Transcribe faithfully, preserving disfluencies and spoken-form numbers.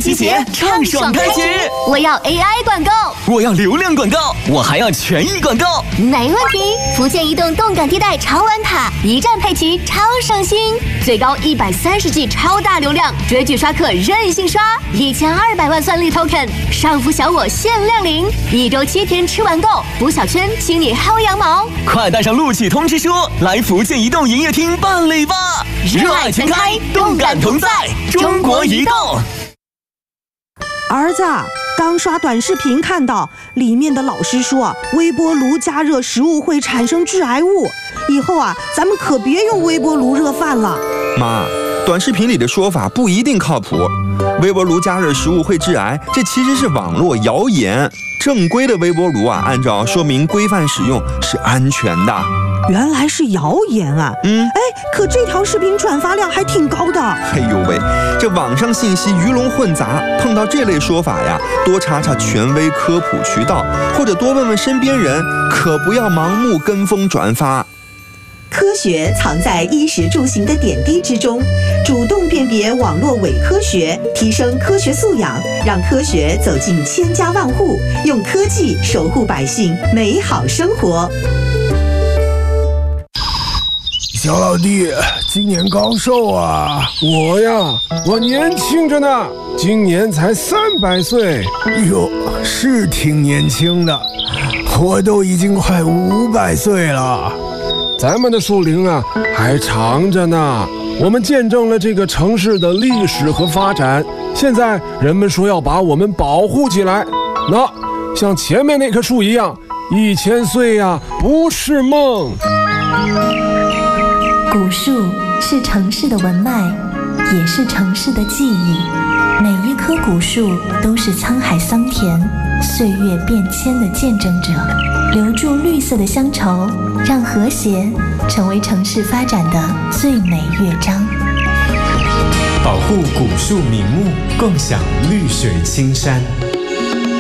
集结，畅爽开局。 我要 A I 广告， 我要流量广告，我还要权益广告。 没问题。福建移动动感地带超玩卡，一站配齐超省心，最高一百三十 G 超大流量，追剧刷客任性刷，一千二百万算力 token， 上浮小我限量领，一周七天吃完够，补小圈请你薅羊毛。 快带上录取通知书，来福建移动营业厅办理吧！热爱全开，动感同在，中国移动。 儿子，刚刷短视频看到，里面的老师说，微波炉加热食物会产生致癌物，以后啊，咱们可别用微波炉热饭了。 妈，短视频里的说法不一定靠谱，微波炉加热食物会致癌，这其实是网络谣言。正规的微波炉啊，按照说明规范使用是安全的。 原来是谣言啊！ 嗯， 哎，可这条视频转发量还挺高的。 哎呦喂，这网上信息鱼龙混杂，碰到这类说法呀，多查查权威科普渠道，或者多问问身边人，可不要盲目跟风转发。 科学藏在衣食住行的点滴之中，主动辨别网络伪科学，提升科学素养，让科学走进千家万户，用科技守护百姓美好生活。 小老弟，今年高寿啊？我呀，我年轻着呢，今年才三百岁。哟，是挺年轻的，我都已经快五百岁了。咱们的树龄啊，还长着呢。我们见证了这个城市的历史和发展，现在人们说要把我们保护起来。那像前面那棵树一样，一千岁呀，不是梦。 古树是城市的文脉，也是城市的记忆。每一棵古树都是沧海桑田、岁月变迁的见证者，留住绿色的乡愁，让和谐成为城市发展的最美乐章。 保护古树名木，共享绿水青山。